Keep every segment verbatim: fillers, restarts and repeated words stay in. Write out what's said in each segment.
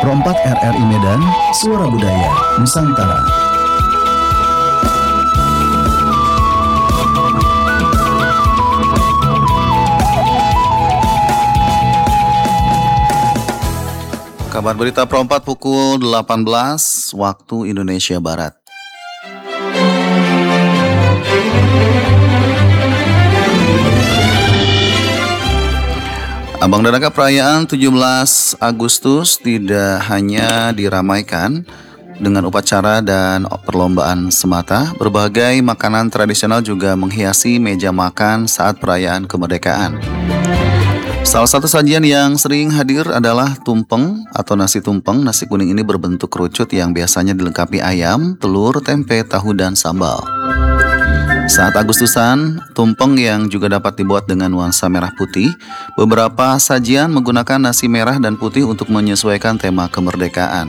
Pro empat R R I Medan, Suara Budaya Nusantara. Kabar berita Pro empat pukul delapan belas waktu Indonesia Barat. Abang dan Kakak, perayaan tujuh belas Agustus tidak hanya diramaikan dengan upacara dan perlombaan semata, berbagai makanan tradisional juga menghiasi meja makan saat perayaan kemerdekaan. Salah satu sajian yang sering hadir adalah tumpeng atau nasi tumpeng. Nasi kuning ini berbentuk kerucut yang biasanya dilengkapi ayam, telur, tempe, tahu, dan sambal. Saat Agustusan, tumpeng yang juga dapat dibuat dengan nuansa merah putih. Beberapa sajian menggunakan nasi merah dan putih untuk menyesuaikan tema kemerdekaan.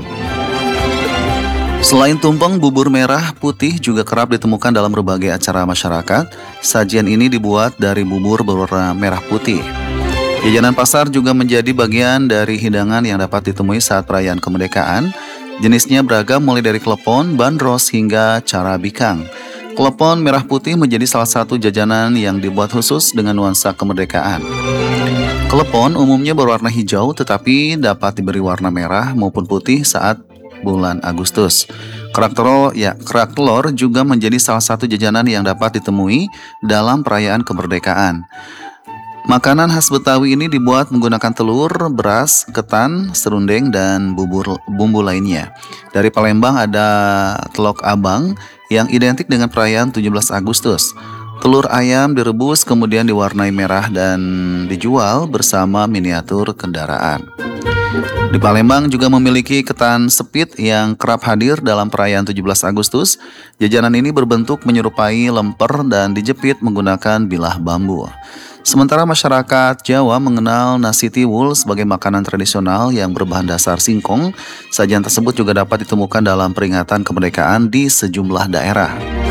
Selain tumpeng, bubur merah putih juga kerap ditemukan dalam berbagai acara masyarakat. Sajian ini dibuat dari bubur berwarna merah putih. Jajanan pasar juga menjadi bagian dari hidangan yang dapat ditemui saat perayaan kemerdekaan. Jenisnya beragam mulai dari klepon, bandros, hingga carabikang. Klepon merah putih menjadi salah satu jajanan yang dibuat khusus dengan nuansa kemerdekaan. Klepon umumnya berwarna hijau tetapi dapat diberi warna merah maupun putih saat bulan Agustus. Kerak telur, ya, kerak telur juga menjadi salah satu jajanan yang dapat ditemui dalam perayaan kemerdekaan. Makanan khas Betawi ini dibuat menggunakan telur, beras, ketan, serundeng, dan bubur, bumbu lainnya. Dari Palembang ada telok abang yang identik dengan perayaan tujuh belas Agustus. Telur ayam direbus kemudian diwarnai merah dan dijual bersama miniatur kendaraan. Di Palembang juga memiliki ketan sepit yang kerap hadir dalam perayaan tujuh belas Agustus. Jajanan ini berbentuk menyerupai lemper dan dijepit menggunakan bilah bambu. Sementara masyarakat Jawa mengenal nasi tiwul sebagai makanan tradisional yang berbahan dasar singkong. Sajian tersebut juga dapat ditemukan dalam peringatan kemerdekaan di sejumlah daerah.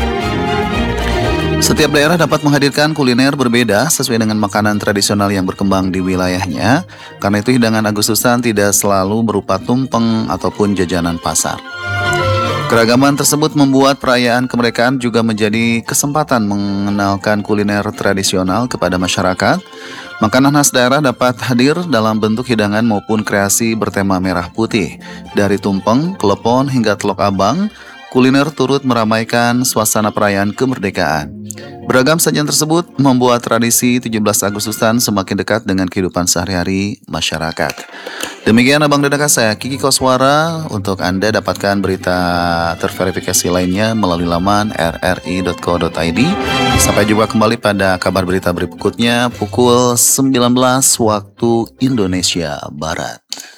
Setiap daerah dapat menghadirkan kuliner berbeda sesuai dengan makanan tradisional yang berkembang di wilayahnya. Karena itu hidangan Agustusan tidak selalu berupa tumpeng ataupun jajanan pasar. Keragaman tersebut membuat perayaan kemerdekaan juga menjadi kesempatan mengenalkan kuliner tradisional kepada masyarakat. Makanan khas daerah dapat hadir dalam bentuk hidangan maupun kreasi bertema merah putih. Dari tumpeng, klepon, hingga telok abang, kuliner turut meramaikan suasana perayaan kemerdekaan. Beragam sajian tersebut membuat tradisi tujuh belas Agustusan semakin dekat dengan kehidupan sehari-hari masyarakat. Demikian Abang dan Kakak, saya Kiki Koswara. Untuk Anda dapatkan berita terverifikasi lainnya melalui laman r r i dot co dot i d. Sampai jumpa kembali pada kabar berita berikutnya pukul sembilan belas waktu Indonesia Barat.